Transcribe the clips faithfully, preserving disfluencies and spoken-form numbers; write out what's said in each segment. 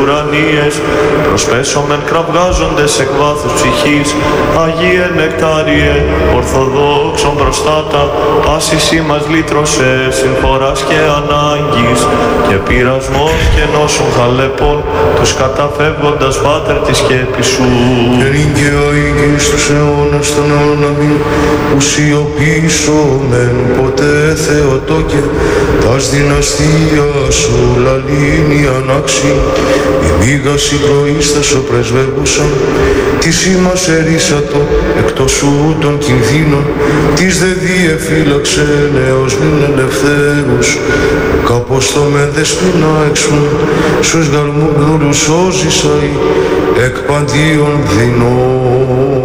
ουρανίες, προσπέσομεν κραυγάζοντες εκ βάθους ψυχής, Αγίε Νεκτάριε, Ορθοδόξον προστάτα, πάσης ημάς λύτρωσε, συμφοράς και ανάγκης, και πειρασμός και νόσων χαλεπών, τους καταφεύγοντας Πάτερ της σκέπης σου. Και νίκαια ήγης τους αιώνας των αιώνων αμήν, ουσιοποιήσομεν ποτέ Θεοτόκε, τας δυναστεία σου λαλήνη ανάξι, η μήγας η προείστασο πρεσβεύουσαν, της ημάς ερίσατο εκτός σου των κινδύνων, της δε διεφύλαξε έως μην ελευθέρους, κάπως το με δεσποινα εξούν, στους γαλμουγγούρους όζησαι εκ παντίων δεινών.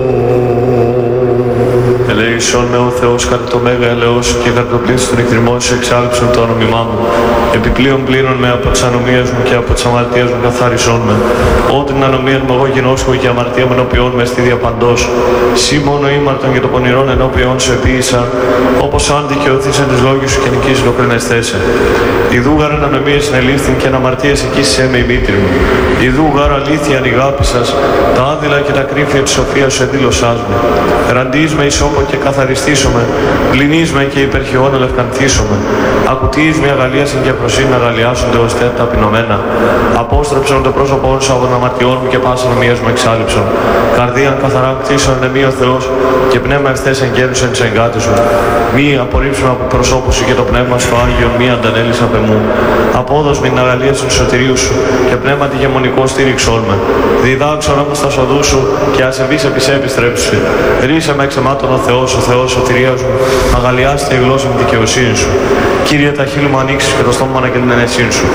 Ελέησον με ο Θεός κατά το μέγα ελεός σου και κατά το πλήθος των εκτριμών σου εξάλληψον το όνομά μου. Επιπλέον πλήρων με από τις ανομίες μου και από τις αμαρτίες μου καθάρισόν με. Ό,τι την ανομία μου εγώ γινώσκω και αμαρτία μου ενώπιόν με στη διαπαντός. Σύ μόνο ήμαρτον και το πονηρόν ενώπιόν σου επίησα, όπως αν δικαιωθείς εν τους λόγους σου και νικείς λοκρινεστέσαι. Ιδού γαρ ανομίες συνελήφθην και αναμαρτίες εκείσαι με η μήτρη μου. Ιδού γαρ αλήθεια η αγάπη σας, τα άδειλα και τα κρύφια της σοφίας σου εδήλωσάς μου. Ραντείς με ισόπο και καθαριστήσομαι, πληνείς με και υπερχιών ελευκανθήσομαι. Ακουτείς με αγαλίασιν και προσύνη αγαλιάσονται ως τέτα ταπεινωμένα. Απόστρεψον το πρόσωπό σου από τον αμαρτιών μου και πάσα νομίας μου εξάλληψον. Καρδίαν καθαρά κτίσον εμεί ο Θεός και πνεύμα ευθές εγκαίρουσεν της εγκάτης σου. Μη απορρίψουμε από προσώπου σου και το πνεύμα στο Άγιο, μη αντανέλης απ' εμού. Απόδος με την αγαλίασιν του σωτηρίου σου και πνεύμα τη γεμονικό στήριξόν με. Διδάξον όμως τα σοδού σου και ασεβείς επισέ επιστρέψουσι. Ρίσε με εξαιμάτων ο Θεός, ο Θεός σωτηρίας μου, αγαλιάστε η γλώσσα με δικαιοσύνη σου. Κύριε, τα χείλη μου ανοίξεις και το στόμα μου αναγγέλνει την ενεσύνη σου.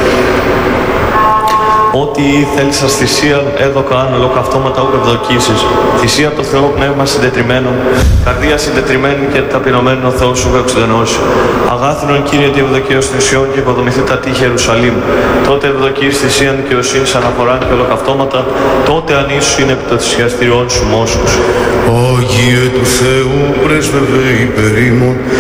Ό,τι θέλεις σας θυσίαν, έδωκα αν ολοκαυτώματα ου ευδοκίσεις. Θυσία το Θεό πνεύμα συντετριμένων, καρδία συντετριμένη και ταπεινωμένων ο Θεός σου εξουδενώσει. Αγάθινον Κύριε τη ευδοκία των θυσιών και οικοδομηθεί τα τείχη Ιερουσαλήμ. Τότε ευδοκείς θυσίαν και οσύνης αναφοράν και ολοκαυτώματα, τότε αν ίσους είναι επί των θυσιαστηριών σου μόσχους. Άγιε του Θεού πρέσβευε υπερ ημών,